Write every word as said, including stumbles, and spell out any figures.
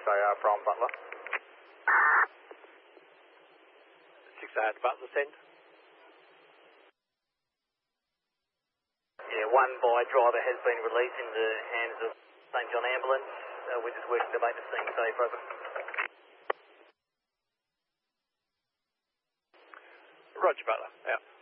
A R from Butler. six A R to Butler, send. Yeah, one by driver has been released in the hands of St John Ambulance. Uh, we're just working to make the scene safe, over. Roger, Butler, out.